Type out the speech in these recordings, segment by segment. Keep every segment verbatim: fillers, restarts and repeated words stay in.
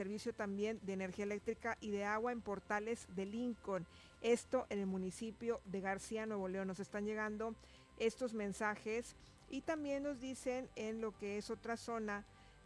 servicio también de energía eléctrica y de agua en Portales de Lincoln, esto en el municipio de García, Nuevo León. Nos están llegando estos mensajes y también nos dicen en lo que es otra zona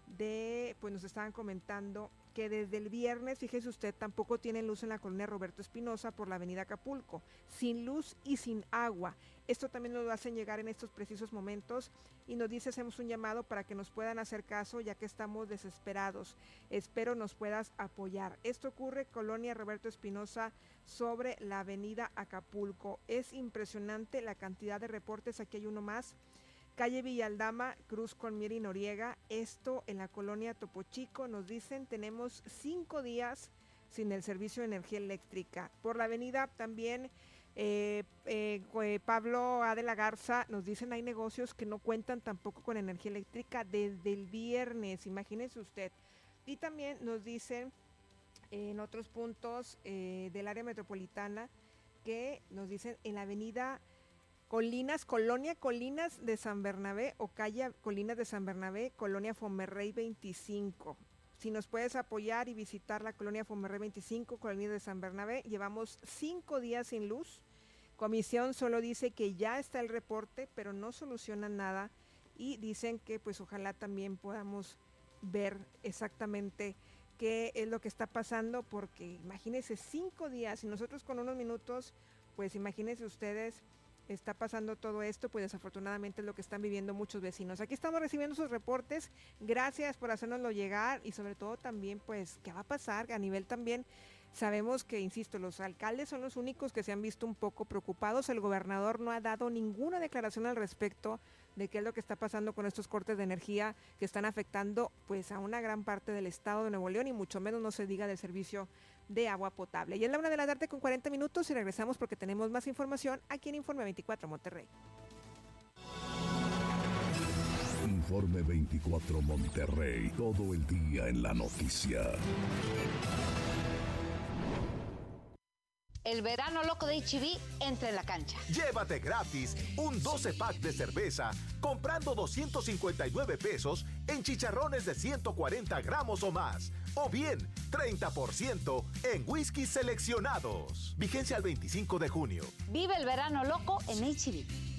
de, pues nos estaban comentando que desde el viernes, fíjese usted, tampoco tienen luz en la colonia Roberto Espinosa por la avenida Acapulco, sin luz y sin agua. Esto también nos lo hacen llegar en estos precisos momentos y nos dice, hacemos un llamado para que nos puedan hacer caso ya que estamos desesperados. Espero nos puedas apoyar. Esto ocurre colonia Roberto Espinosa sobre la avenida Acapulco. Es impresionante la cantidad de reportes, aquí hay uno más. Calle Villaldama, Cruz con Mier y Noriega, esto en la colonia Topo Chico, nos dicen, tenemos cinco días sin el servicio de energía eléctrica. Por la avenida también, eh, eh, Pablo A. de la Garza, nos dicen, hay negocios que no cuentan tampoco con energía eléctrica desde el viernes, imagínense usted. Y también nos dicen, eh, en otros puntos eh, del área metropolitana, que nos dicen en la avenida Colinas, Colonia Colinas de San Bernabé o calle Colinas de San Bernabé, Colonia Fomerrey veinticinco. Si nos puedes apoyar y visitar la Colonia Fomerrey veinticinco, Colonia de San Bernabé, llevamos cinco días sin luz. Comisión solo dice que ya está el reporte, pero no solucionan nada y dicen que pues ojalá también podamos ver exactamente qué es lo que está pasando, porque imagínense cinco días y nosotros con unos minutos, pues imagínense ustedes, está pasando todo esto, pues desafortunadamente es lo que están viviendo muchos vecinos. Aquí estamos recibiendo sus reportes, gracias por hacérnoslo llegar y sobre todo también pues qué va a pasar a nivel también. Sabemos que, insisto, los alcaldes son los únicos que se han visto un poco preocupados, el gobernador no ha dado ninguna declaración al respecto de qué es lo que está pasando con estos cortes de energía que están afectando pues a una gran parte del estado de Nuevo León y mucho menos no se diga del servicio de agua potable. Y es la una de la tarde con cuarenta minutos y regresamos porque tenemos más información aquí en Informe veinticuatro Monterrey. Informe veinticuatro Monterrey, todo el día en la noticia. El verano loco de H E B entra en la cancha. Llévate gratis un doce pack de cerveza comprando doscientos cincuenta y nueve pesos en chicharrones de ciento cuarenta gramos o más. O bien, treinta por ciento en whisky seleccionados. Vigencia al veinticinco de junio. Vive el verano loco en H E B.